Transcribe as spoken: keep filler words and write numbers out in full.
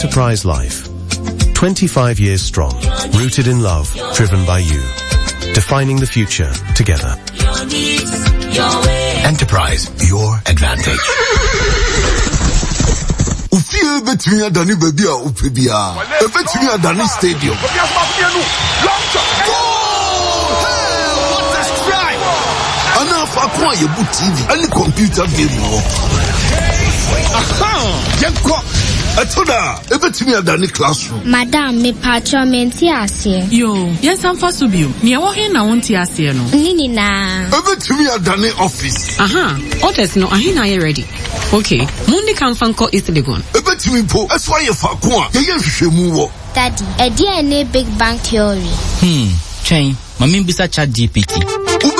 Enterprise Life. twenty-five years strong, rooted in love, driven by you. Defining the future together. Your needs, your way. Enterprise, your advantage. Ufie betumi adani baby a upebia. Ebetumi adani stadium. Ana fa kwa yebu T V, any computer game wo. Aha! Yenko Atoda, ebetumi adani classroom. Madam, me patcho menti ase. Yo, yes am for subio. Ni wo he na wonti ase no. Nini na. Ebetumi adani office. Aha, orders no ahe na ye ready. Okay, mundi kan fanko East Legon. Ebetumi po, eso ye fa ko a, ye ye hwehwemu wo. Daddy, e dia ne big bang theory. Hmm, chain, mami bisa chat G P T.